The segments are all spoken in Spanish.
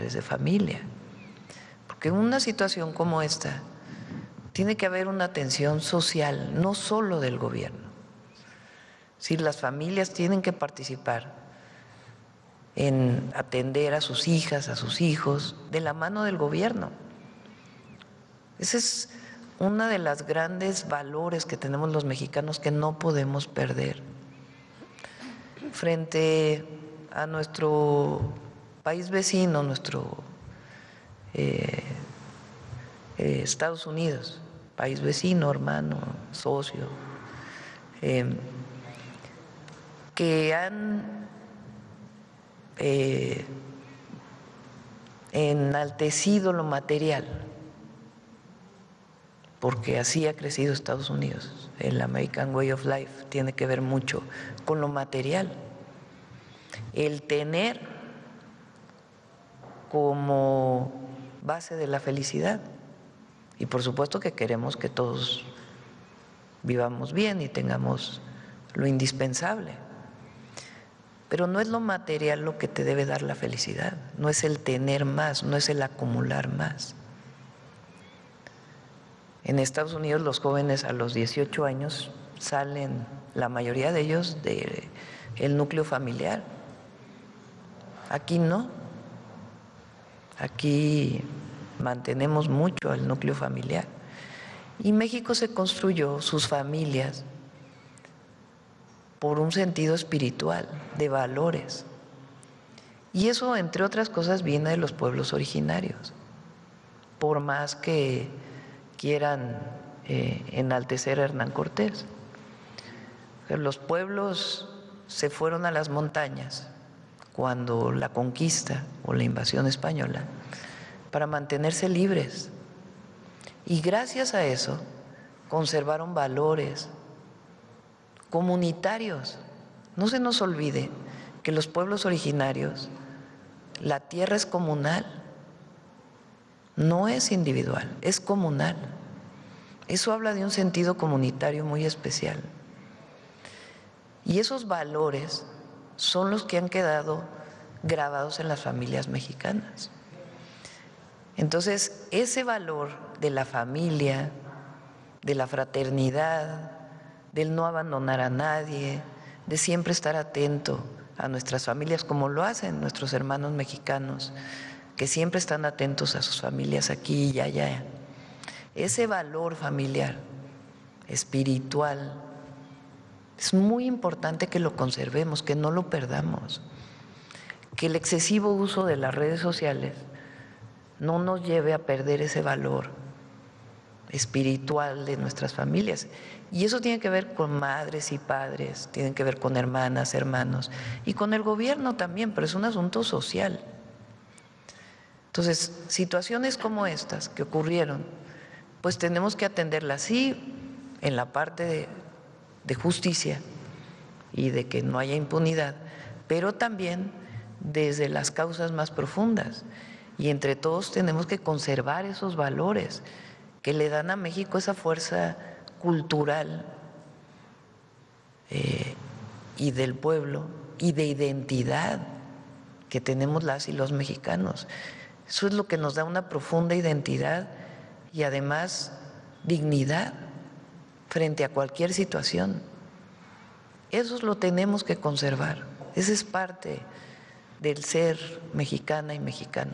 de familia. Porque en una situación como esta tiene que haber una atención social, no solo del gobierno. Si las familias tienen que participar en atender a sus hijas, a sus hijos, de la mano del gobierno. Ese es uno de los grandes valores que tenemos los mexicanos que no podemos perder. Frente a nuestro país vecino, nuestro Estados Unidos, país vecino, hermano, socio, que han enaltecido lo material, porque así ha crecido Estados Unidos. El American Way of Life tiene que ver mucho con lo material. El tener como base de la felicidad. Y por supuesto que queremos que todos vivamos bien y tengamos lo indispensable. Pero no es lo material lo que te debe dar la felicidad, no es el tener más, no es el acumular más. En Estados Unidos los jóvenes a los 18 años salen, la mayoría de ellos, del núcleo familiar. Aquí no. Aquí mantenemos mucho el núcleo familiar. Y México se construyó sus familias por un sentido espiritual, de valores. Y eso, entre otras cosas, viene de los pueblos originarios. Por más que quieran enaltecer a Hernán Cortés. Los pueblos se fueron a las montañas cuando la conquista o la invasión española para mantenerse libres. Y gracias a eso conservaron valores comunitarios. No se nos olvide que los pueblos originarios, la tierra es comunal, no es individual, es comunal. Eso habla de un sentido comunitario muy especial. Y esos valores son los que han quedado grabados en las familias mexicanas. Entonces, ese valor de la familia, de la fraternidad, del no abandonar a nadie, de siempre estar atento a nuestras familias, como lo hacen nuestros hermanos mexicanos, que siempre están atentos a sus familias aquí y allá. Ese valor familiar, espiritual, es muy importante que lo conservemos, que no lo perdamos, que el excesivo uso de las redes sociales no nos lleve a perder ese valor espiritual de nuestras familias. Y eso tiene que ver con madres y padres, tiene que ver con hermanas, hermanos, y con el gobierno también, pero es un asunto social. Entonces, situaciones como estas que ocurrieron, pues tenemos que atenderlas, sí, en la parte de justicia y de que no haya impunidad, pero también desde las causas más profundas. Y entre todos tenemos que conservar esos valores que le dan a México esa fuerza cultural y del pueblo y de identidad que tenemos las y los mexicanos. Eso es lo que nos da una profunda identidad y además dignidad frente a cualquier situación. Eso lo tenemos que conservar. Esa es parte del ser mexicana y mexicano.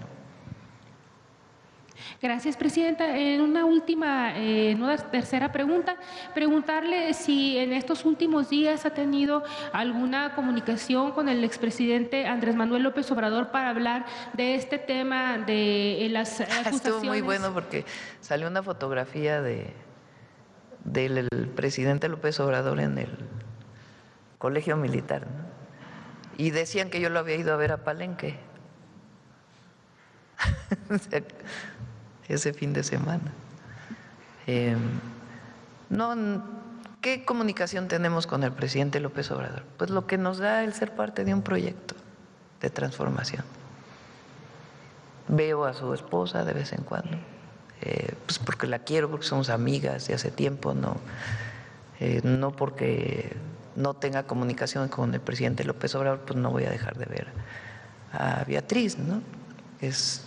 Gracias, Presidenta. En una última, una tercera pregunta, preguntarle si en estos últimos días ha tenido alguna comunicación con el expresidente Andrés Manuel López Obrador para hablar de este tema de las acusaciones. Estuvo muy bueno porque salió una fotografía del presidente López Obrador en el colegio militar, ¿no? Y decían que yo lo había ido a ver a Palenque ese fin de semana. ¿Qué comunicación tenemos con el presidente López Obrador? Pues lo que nos da el ser parte de un proyecto de transformación. Veo a su esposa de vez en cuando, pues porque la quiero, porque somos amigas de hace tiempo, no porque no tenga comunicación con el presidente López Obrador, pues no voy a dejar de ver a Beatriz, ¿no? es